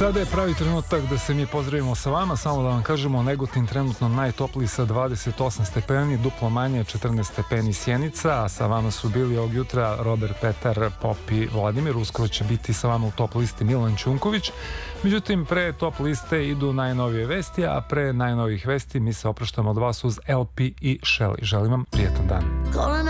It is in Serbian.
Sada je pravi trenutak da se mi pozdravimo sa vama, samo da vam kažemo, Negotin trenutno najtopliji sa 28 stepeni, duplo manje 14 stepeni Sjenica, a sa vama su bili ovog jutra Robert, Petar, Popi, Vladimir. Uskoro će biti sa vama u top listi Milan Čunković. Međutim, pre top liste idu najnovije vesti, a pre najnovih vesti mi se opraštamo od vas uz LP i Shelly. Želim vam prijetan dan.